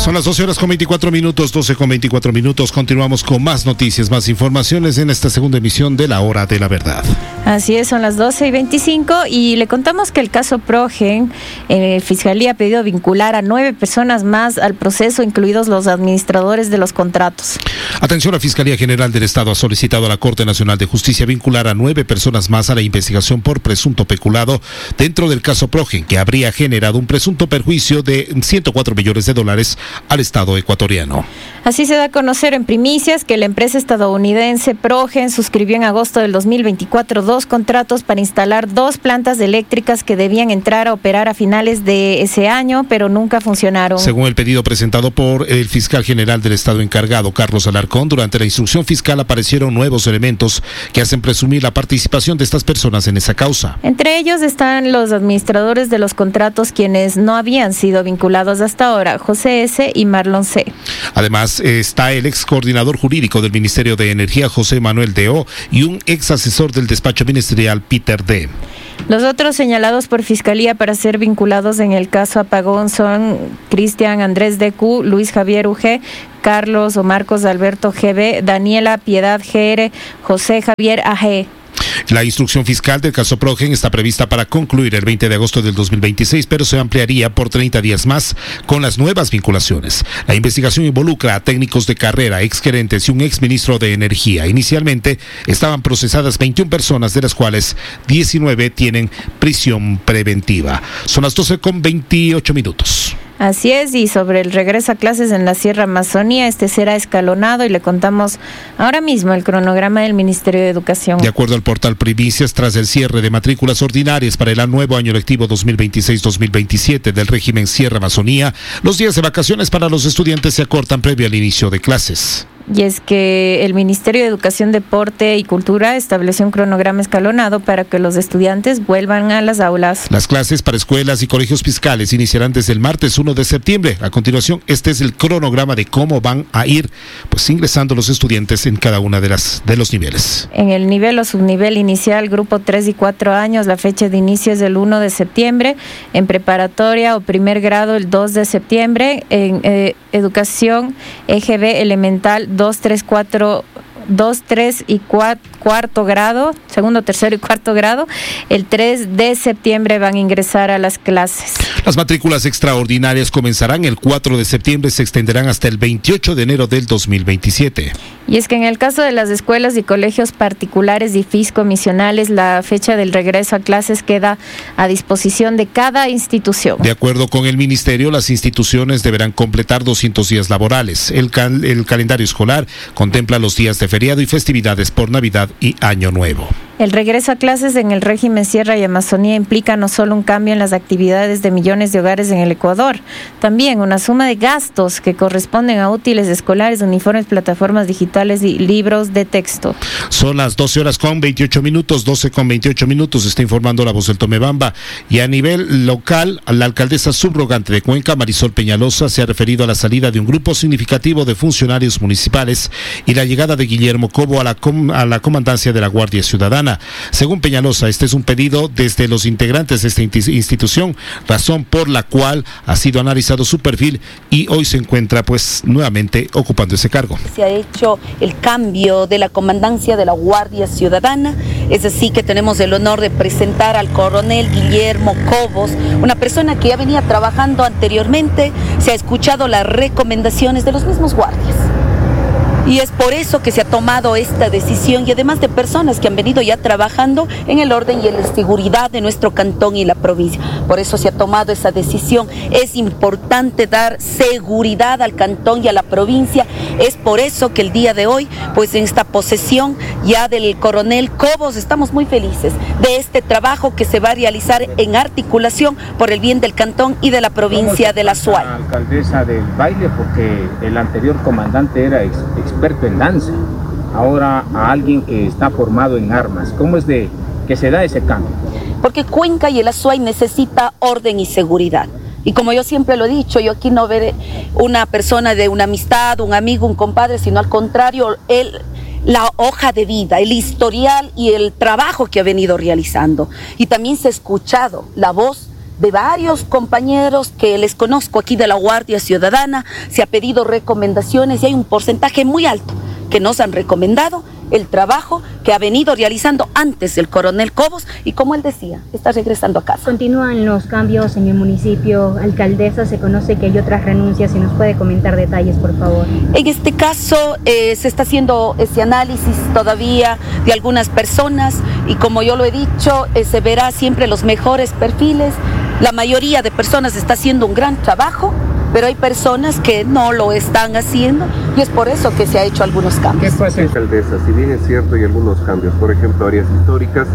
Son las 12:24, 12:24. Continuamos con más noticias, más informaciones en esta segunda emisión de La Hora de la Verdad. Así es, son las 12:25 y le contamos que el caso Progen, Fiscalía ha pedido vincular a 9 personas más al proceso, incluidos los administradores de los contratos. Atención, la Fiscalía General del Estado ha solicitado a la Corte Nacional de Justicia vincular a 9 personas más a la investigación por presunto peculado dentro del caso Progen, que habría generado un presunto perjuicio de $104 millones al Estado ecuatoriano. Así se da a conocer en primicias que la empresa estadounidense Progen suscribió en agosto del 2024 2 contratos para instalar 2 plantas eléctricas que debían entrar a operar a finales de ese año, pero nunca funcionaron. Según el pedido presentado por el fiscal general del Estado encargado, Carlos Alarcón, durante la instrucción fiscal aparecieron nuevos elementos que hacen presumir la participación de estas personas en esa causa. Entre ellos están los administradores de los contratos, quienes no habían sido vinculados hasta ahora, José S. y Marlon C. Además, está el ex coordinador jurídico del Ministerio de Energía, José Manuel D.O., y un ex asesor del despacho ministerial, Peter D. Los otros señalados por Fiscalía para ser vinculados en el caso Apagón son Cristian Andrés D.Q., Luis Javier U.G., Carlos o Marcos Alberto G.B., Daniela Piedad G.R., José Javier A.G. La instrucción fiscal del caso Progen está prevista para concluir el 20 de agosto del 2026, pero se ampliaría por 30 días más con las nuevas vinculaciones. La investigación involucra a técnicos de carrera, exgerentes y un exministro de Energía. Inicialmente estaban procesadas 21 personas, de las cuales 19 tienen prisión preventiva. Son las 12:28. Así es, y sobre el regreso a clases en la Sierra Amazonía, este será escalonado y le contamos ahora mismo el cronograma del Ministerio de Educación. De acuerdo al portal Primicias, tras el cierre de matrículas ordinarias para el nuevo año lectivo 2026-2027 del régimen Sierra Amazonía, los días de vacaciones para los estudiantes se acortan previo al inicio de clases. Y es que el Ministerio de Educación, Deporte y Cultura estableció un cronograma escalonado para que los estudiantes vuelvan a las aulas. Las clases para escuelas y colegios fiscales iniciarán desde el martes 1 de septiembre. A continuación, este es el cronograma de cómo van a ir ingresando los estudiantes en cada una de los niveles. En el nivel o subnivel inicial, grupo 3 y 4 años, la fecha de inicio es el 1 de septiembre. En preparatoria o primer grado, el 2 de septiembre. En educación EGB elemental, 2, 3 y 4 grado, segundo, tercero y cuarto grado, el 3 de septiembre van a ingresar a las clases. Las matrículas extraordinarias comenzarán el 4 de septiembre y se extenderán hasta el 28 de enero del 2027. Y es que en el caso de las escuelas y colegios particulares y fiscomisionales, la fecha del regreso a clases queda a disposición de cada institución. De acuerdo con el Ministerio, las instituciones deberán completar 200 días laborales. El calendario escolar contempla los días de feriado y festividades por Navidad y Año Nuevo. El regreso a clases en el régimen Sierra y Amazonía implica no solo un cambio en las actividades de millones de hogares en el Ecuador, también una suma de gastos que corresponden a útiles escolares, uniformes, plataformas digitales y libros de texto. Son las 12:28, 12:28, está informando la voz del Tomebamba. Y a nivel local, la alcaldesa subrogante de Cuenca, Marisol Peñalosa, se ha referido a la salida de un grupo significativo de funcionarios municipales y la llegada de Guillermo Cobo a la comandancia de la Guardia Ciudadana. Según Peñalosa, este es un pedido desde los integrantes de esta institución, razón por la cual ha sido analizado su perfil y hoy se encuentra nuevamente ocupando ese cargo. Se ha hecho el cambio de la comandancia de la Guardia Ciudadana, es así que tenemos el honor de presentar al coronel Guillermo Cobos, una persona que ya venía trabajando anteriormente, se ha escuchado las recomendaciones de los mismos guardias. Y es por eso que se ha tomado esta decisión y además de personas que han venido ya trabajando en el orden y en la seguridad de nuestro cantón y la provincia. Por eso se ha tomado esa decisión. Es importante dar seguridad al cantón y a la provincia. Es por eso que el día de hoy, en esta posesión ya del coronel Cobos, estamos muy felices de este trabajo que se va a realizar en articulación por el bien del cantón y de la provincia de la Suay. La alcaldesa del baile, porque el anterior comandante era experto en danza, ahora a alguien que está formado en armas. ¿Cómo es de que se da ese cambio? Porque Cuenca y el Azuay necesita orden y seguridad. Y como yo siempre lo he dicho, yo aquí no veré una persona de una amistad, un amigo, un compadre, sino al contrario, la hoja de vida, el historial y el trabajo que ha venido realizando. Y también se ha escuchado la voz de varios compañeros que les conozco aquí de la Guardia Ciudadana, se ha pedido recomendaciones y hay un porcentaje muy alto que nos han recomendado el trabajo que ha venido realizando antes el coronel Cobos y, como él decía, está regresando a casa. Continúan los cambios en el municipio. Alcaldesa, se conoce que hay otras renuncias. Si nos puede comentar detalles, por favor. En este caso se está haciendo ese análisis todavía de algunas personas y, como yo lo he dicho, se verá siempre los mejores perfiles. La mayoría de personas está haciendo un gran trabajo, pero hay personas que no lo están haciendo y es por eso que se ha hecho algunos cambios. ¿Qué pasa, alcaldesa? Si bien es cierto, hay algunos cambios, por ejemplo, áreas históricas,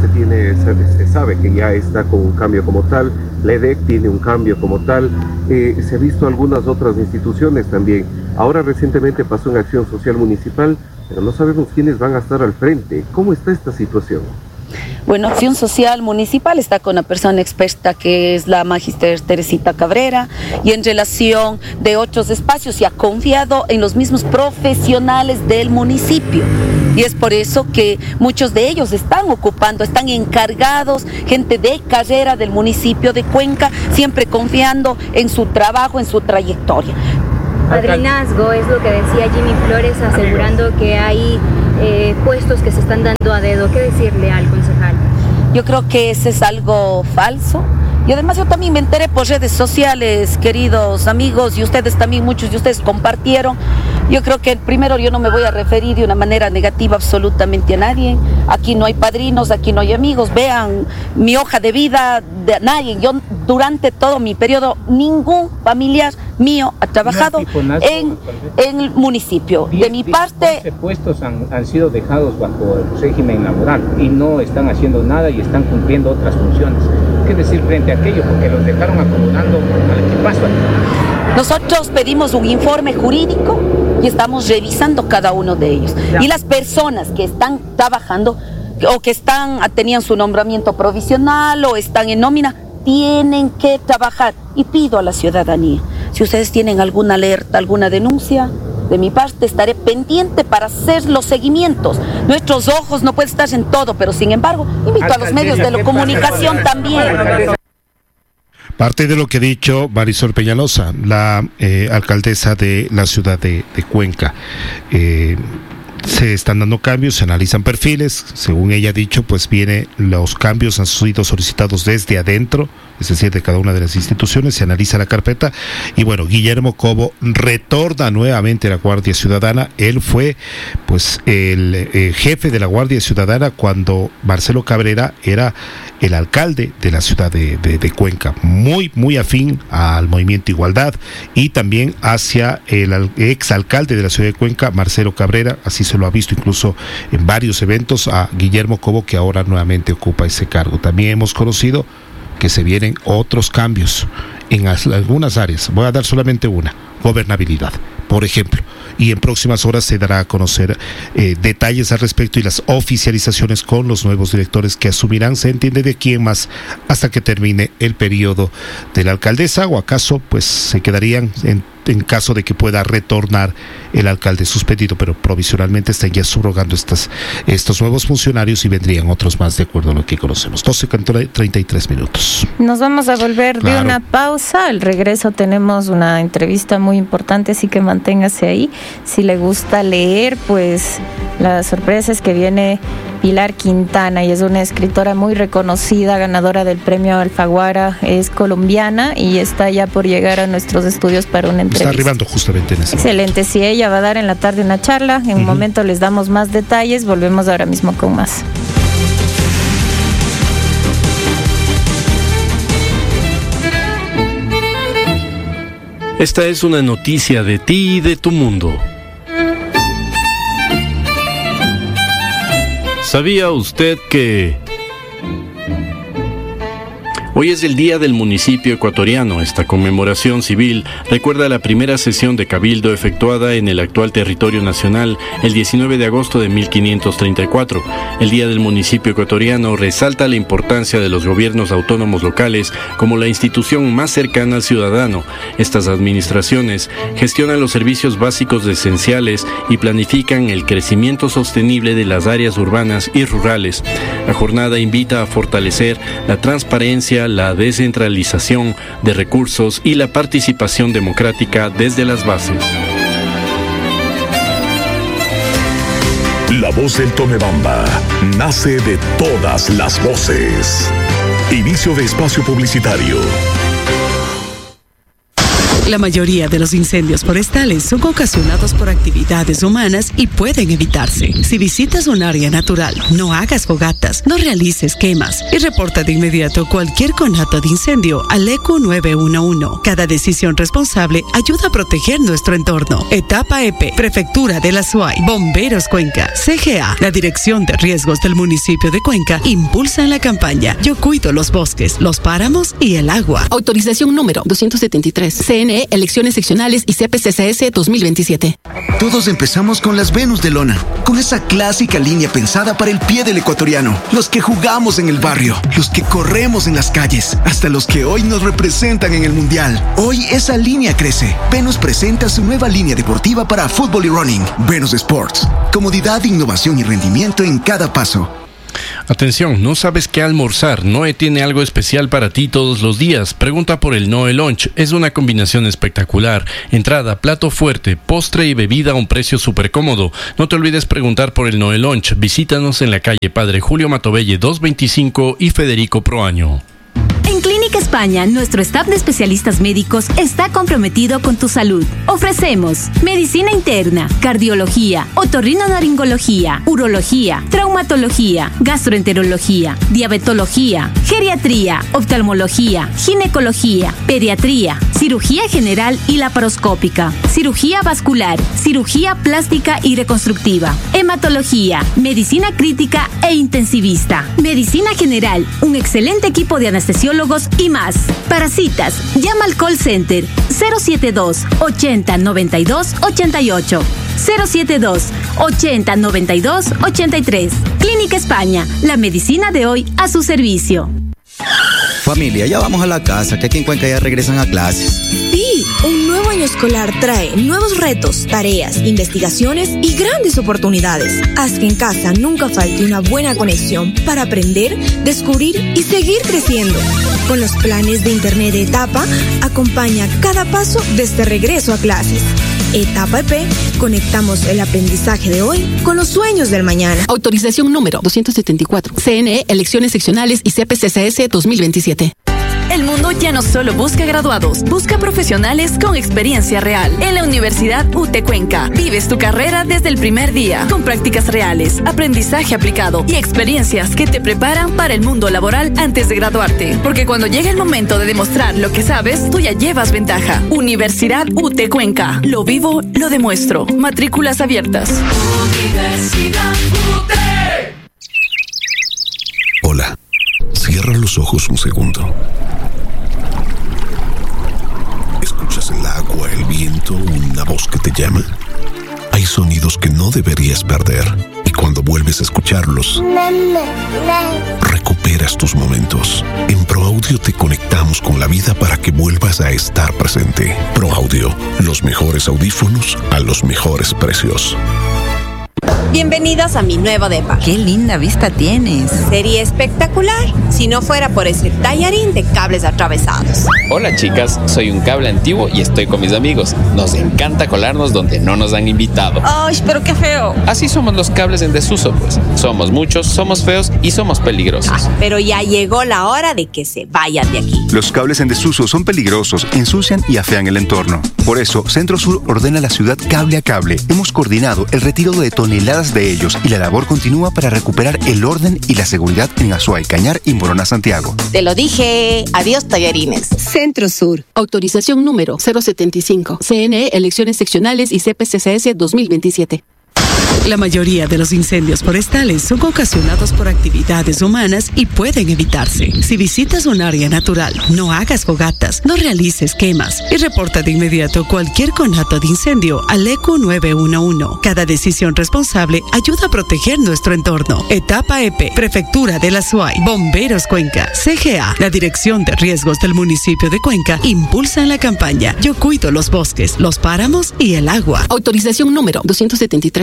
se sabe que ya está con un cambio como tal, la EDEC tiene un cambio como tal, se ha visto algunas otras instituciones también. Ahora recientemente pasó una acción social municipal, pero no sabemos quiénes van a estar al frente. ¿Cómo está esta situación? Bueno, Acción Social Municipal está con una persona experta que es la magíster Teresita Cabrera, y en relación de otros espacios se ha confiado en los mismos profesionales del municipio. Y es por eso que muchos de ellos están ocupando, están encargados, gente de carrera del municipio de Cuenca, siempre confiando en su trabajo, en su trayectoria. Padrinazgo es lo que decía Jimmy Flores, asegurando que hay puestos que se están dando a dedo. ¿Qué decirle al concejal? Yo creo que ese es algo falso. Y además yo también me enteré por redes sociales, queridos amigos, y ustedes también, muchos de ustedes compartieron. Yo creo que primero yo no me voy a referir de una manera negativa absolutamente a nadie. Aquí no hay padrinos, aquí no hay amigos. Vean mi hoja de vida de nadie. Yo durante todo mi periodo, ningún familiar mío ha trabajado en el municipio. De mi parte... 10 puestos han sido dejados bajo el régimen laboral y no están haciendo nada y están cumpliendo otras funciones. ¿Qué decir frente a aquello? Porque los dejaron acomodando al equipazo. Nosotros pedimos un informe jurídico y estamos revisando cada uno de ellos. Y las personas que están trabajando o que tenían su nombramiento provisional o están en nómina, tienen que trabajar. Y pido a la ciudadanía, si ustedes tienen alguna alerta, alguna denuncia, de mi parte estaré pendiente para hacer los seguimientos. Nuestros ojos no pueden estar en todo, pero sin embargo, invito a los medios de la comunicación también. Parte de lo que ha dicho Marisol Peñalosa, la alcaldesa de la ciudad de Cuenca. Se están dando cambios, se analizan perfiles, según ella ha dicho, pues los cambios han sido solicitados desde adentro, es decir, de cada una de las instituciones, se analiza la carpeta, y bueno, Guillermo Cobo retorna nuevamente a la Guardia Ciudadana. Él fue pues el jefe de la Guardia Ciudadana cuando Marcelo Cabrera era el alcalde de la ciudad de Cuenca, muy afín al movimiento Igualdad, y también hacia el exalcalde de la ciudad de Cuenca, Marcelo Cabrera. Así se lo ha visto incluso en varios eventos a Guillermo Cobo, que ahora nuevamente ocupa ese cargo. También hemos conocido que se vienen otros cambios en algunas áreas. Voy a dar solamente una: gobernabilidad, por ejemplo, y en próximas horas se dará a conocer detalles al respecto y las oficializaciones con los nuevos directores que asumirán, se entiende de quién más, hasta que termine el periodo de la alcaldesa, o acaso pues se quedarían en caso de que pueda retornar el alcalde suspendido, pero provisionalmente están ya subrogando estos nuevos funcionarios y vendrían otros más de acuerdo a lo que conocemos. 12:33. Nos vamos a volver de una pausa. Al regreso tenemos una entrevista muy importante, así que manténgase ahí. Si le gusta leer, pues la sorpresa es que viene Pilar Quintana, y es una escritora muy reconocida, ganadora del premio Alfaguara, es colombiana y está ya por llegar a nuestros estudios para una entrevista. Está arribando justamente en ese momento. Excelente, sí, ella va a dar en la tarde una charla, en un momento les damos más detalles, volvemos ahora mismo con más. Esta es una noticia de ti y de tu mundo. ¿Sabía usted que hoy es el Día del Municipio Ecuatoriano? Esta conmemoración civil recuerda la primera sesión de cabildo efectuada en el actual territorio nacional el 19 de agosto de 1534. El Día del Municipio Ecuatoriano resalta la importancia de los gobiernos autónomos locales como la institución más cercana al ciudadano. Estas administraciones gestionan los servicios básicos esenciales y planifican el crecimiento sostenible de las áreas urbanas y rurales. La jornada invita a fortalecer la transparencia, impulsa la descentralización de recursos y la participación democrática desde las bases. La voz del Tomebamba nace de todas las voces. Inicio de espacio publicitario. La mayoría de los incendios forestales son ocasionados por actividades humanas y pueden evitarse. Si visitas un área natural, no hagas fogatas, no realices quemas y reporta de inmediato cualquier conato de incendio al ECU 911. Cada decisión responsable ayuda a proteger nuestro entorno. Etapa EP, Prefectura de la SUAY, Bomberos Cuenca, CGA, la Dirección de Riesgos del municipio de Cuenca impulsan la campaña Yo cuido los bosques, los páramos y el agua. Autorización número 273. CNE Elecciones Seccionales y CPCCS 2027. Todos empezamos con las Venus de lona, con esa clásica línea pensada para el pie del ecuatoriano. Los que jugamos en el barrio, los que corremos en las calles, hasta los que hoy nos representan en el Mundial. Hoy esa línea crece. Venus presenta su nueva línea deportiva para fútbol y running. Venus Sports. Comodidad, innovación y rendimiento en cada paso. Atención, ¿no sabes qué almorzar? Noe tiene algo especial para ti todos los días. Pregunta por el Noe Lunch. Es una combinación espectacular. Entrada, plato fuerte, postre y bebida a un precio súper cómodo. No te olvides preguntar por el Noe Lunch. Visítanos en la calle Padre Julio Matobelle 225 y Federico Proaño. En Clínica España, nuestro staff de especialistas médicos está comprometido con tu salud. Ofrecemos medicina interna, cardiología, otorrinolaringología, urología, traumatología, gastroenterología, diabetología, geriatría, oftalmología, ginecología, pediatría, cirugía general y laparoscópica, cirugía vascular, cirugía plástica y reconstructiva, hematología, medicina crítica e intensivista, medicina general, un excelente equipo de anestesiólogos y más. Para citas, llama al call center 072 80 92 88, 072 80 92 83. Clínica España, la medicina de hoy a su servicio. Familia, ya vamos a la casa, que aquí en Cuenca ya regresan a clases. Sí, un nuevo año escolar trae nuevos retos, tareas, investigaciones y grandes oportunidades. Haz que en casa nunca falte una buena conexión para aprender, descubrir y seguir creciendo. Con los planes de Internet de Etapa, acompaña cada paso de este regreso a clases. Etapa EP, conectamos el aprendizaje de hoy con los sueños del mañana. Autorización número 274. CNE Elecciones Seccionales y CPCCS 2027. El mundo ya no solo busca graduados, busca profesionales con experiencia real. En la Universidad UT Cuenca, vives tu carrera desde el primer día, con prácticas reales, aprendizaje aplicado y experiencias que te preparan para el mundo laboral antes de graduarte. Porque cuando llega el momento de demostrar lo que sabes, tú ya llevas ventaja. Universidad UT Cuenca, lo vivo, lo demuestro. Matrículas abiertas. Universidad UT. Hola, cierra los ojos un segundo. ¿Escuchas el agua, el viento, una voz que te llama? Hay sonidos que no deberías perder y cuando vuelves a escucharlos, recuperas tus momentos. En ProAudio te conectamos con la vida para que vuelvas a estar presente. ProAudio, los mejores audífonos a los mejores precios. Bienvenidas a mi nuevo depa. ¡Qué linda vista tienes! Sería espectacular si no fuera por ese tallarín de cables atravesados. Hola chicas, soy un cable antiguo y estoy con mis amigos. Nos encanta colarnos donde no nos han invitado. ¡Ay, pero qué feo! Así somos los cables en desuso, pues. Somos muchos, somos feos y somos peligrosos. Pero ya llegó la hora de que se vayan de aquí. Los cables en desuso son peligrosos, ensucian y afean el entorno. Por eso, Centro Sur ordena a la ciudad cable a cable. Hemos coordinado el retiro de toneladas de ellos y la labor continúa para recuperar el orden y la seguridad en Azuay, Cañar y Morona, Santiago. Te lo dije. Adiós, tallarines. Centro Sur. Autorización número 075. CNE Elecciones Seccionales y CPCCS 2027. La mayoría de los incendios forestales son ocasionados por actividades humanas y pueden evitarse. Si visitas un área natural, no hagas fogatas, no realices quemas y reporta de inmediato cualquier conato de incendio al ECU 911. Cada decisión responsable ayuda a proteger nuestro entorno. Etapa EP, Prefectura de la SUAY, Bomberos Cuenca, CGA, la Dirección de Riesgos del municipio de Cuenca impulsan la campaña Yo cuido los bosques, los páramos y el agua. Autorización número 273. CNE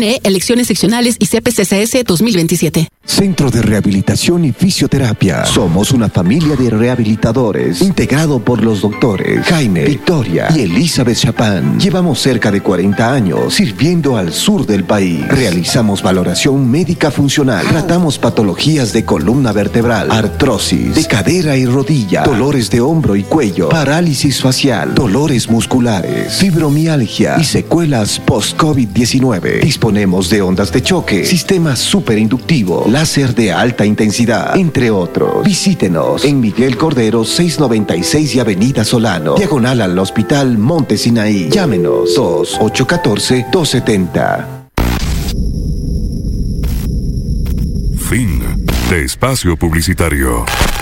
CNE, elecciones seccionales y CPCCS 2027. Centro de Rehabilitación y Fisioterapia. Somos una familia de rehabilitadores integrado por los doctores Jaime, Victoria y Elizabeth Chapán. Llevamos cerca de 40 años sirviendo al sur del país. Realizamos valoración médica funcional. Tratamos patologías de columna vertebral, artrosis, de cadera y rodilla, dolores de hombro y cuello, parálisis facial, dolores musculares, fibromialgia y secuelas post-COVID-19. Disponemos de ondas de choque, sistema superinductivo, láser de alta intensidad, entre otros. Visítenos en Miguel Cordero 696 y Avenida Solano, diagonal al Hospital Monte Sinaí. Llámenos 2814-270. Fin de espacio publicitario.